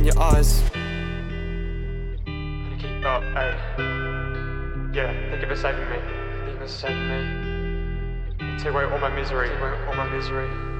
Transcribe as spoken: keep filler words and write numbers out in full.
your eyes. Gotta keep up, hey. Yeah, thank you for saving me. Thank you for saving me. Take away all my misery, take away all my misery.